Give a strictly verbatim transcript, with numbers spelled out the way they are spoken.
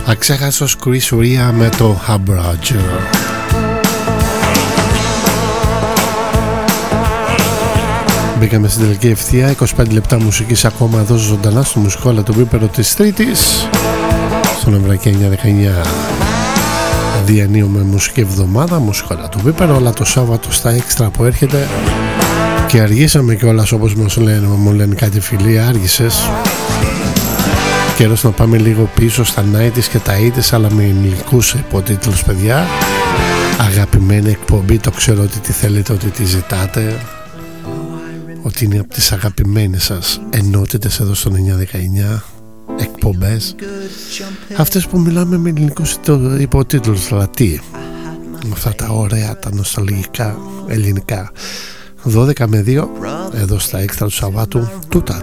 Αξέχαστος Chris Ria με το Habroger. Μπήκαμε στην τελική ευθεία, είκοσι πέντε λεπτά μουσικής ακόμα εδώ ζωντανά στο μουσικό αλλά το πίπερο της Τρίτης στον Εμβρακή εννιακόσια δεκαεννιά. Διανύουμε μουσική εβδομάδα, μουσικό αλλά το πίπερο, όλα το Σάββατο στα έξτρα που έρχεται και αργήσαμε κιόλας, όπως μας λένε, μου λένε κάτι φίλοι, άργησες. Καιρός να πάμε λίγο πίσω στα ενενήντα και τα ογδόντα, αλλά με ελληνικούς υποτίτλους, παιδιά. Αγαπημένη εκπομπή, το ξέρω ότι τη θέλετε, ότι τη ζητάτε, ότι είναι από τις αγαπημένες σας ενότητες εδώ στον εννιακόσια δεκαεννιά εκπομπές, αυτές που μιλάμε με ελληνικούς υποτίτλους. Αλλά τι, αυτά τα ωραία, τα νοσταλγικά ελληνικά. Δώδεκα με δύο εδώ στα έξτρα του Σαββάτου, τούτα